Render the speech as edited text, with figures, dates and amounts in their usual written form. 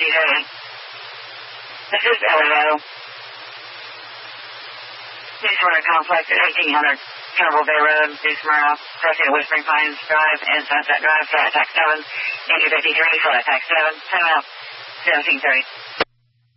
1730. This is Elio. New Smyrna Complex at 1800 Carnival Bay Road, New Smyrna, crossing Whispering Pines Drive and Sunset Drive, flight attack 7, Indy 53, flight attack 7, time out, 1730.